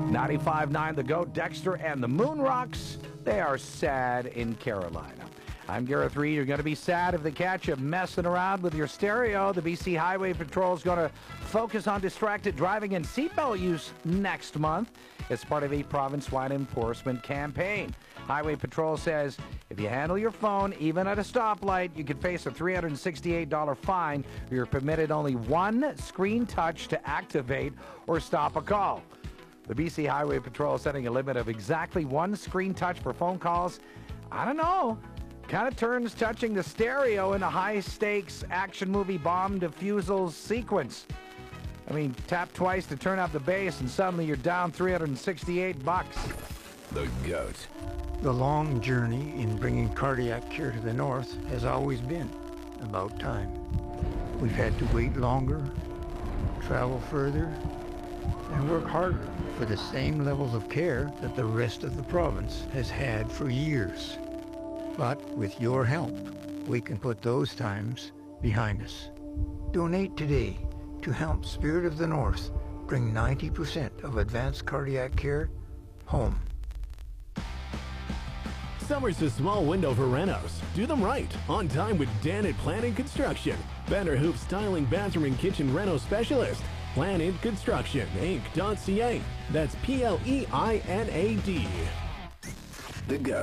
95.9 The Goat, Dexter and the Moonrocks. They are sad in Carolina. I'm Gareth Reed. You're going to be sad if they catch you messing around with your stereo. The BC Highway Patrol is going to focus on distracted driving and seatbelt use next month. It's part of a province-wide enforcement campaign. Highway Patrol says if you handle your phone, even at a stoplight, you could face a $368 fine. You're permitted only one screen touch to activate or stop a call. The BC Highway Patrol is setting a limit of exactly one screen touch for phone calls. I don't know. Kind of turns touching the stereo in a high-stakes action movie bomb defusal sequence. I mean, tap twice to turn up the bass, and suddenly you're down $368. The Goat. The long journey in bringing cardiac care to the north has always been about time. We've had to wait longer, travel further, and work harder for the same levels of care that the rest of the province has had for years. But with your help, we can put those times behind us. Donate today to help Spirit of the North bring 90% of advanced cardiac care home. Summer's a small window for renos. Do them right, on time with Dan at Planet Construction. Vanderhoof Styling Bathroom and Kitchen Reno Specialist. Planet Construction, Inc.ca. That's P-L-E-I-N-A-D. The Goat.